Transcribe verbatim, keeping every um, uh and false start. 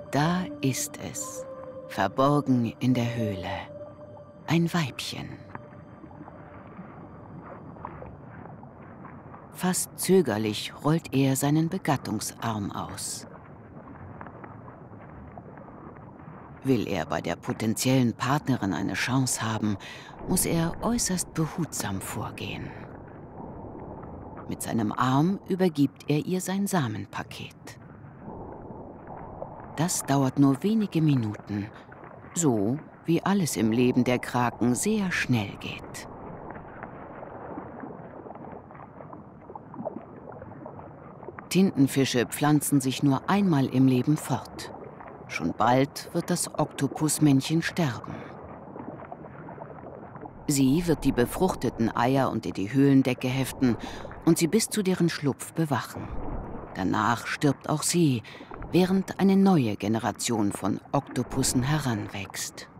Da ist es, verborgen in der Höhle. Ein Weibchen. Fast zögerlich rollt er seinen Begattungsarm aus. Will er bei der potenziellen Partnerin eine Chance haben, muss er äußerst behutsam vorgehen. Mit seinem Arm übergibt er ihr sein Samenpaket. Das dauert nur wenige Minuten, so wie alles im Leben der Kraken sehr schnell geht. Tintenfische pflanzen sich nur einmal im Leben fort. Schon bald wird das Oktopusmännchen sterben. Sie wird die befruchteten Eier unter die Höhlendecke heften und sie bis zu deren Schlupf bewachen. Danach stirbt auch sie, während eine neue Generation von Oktopussen heranwächst.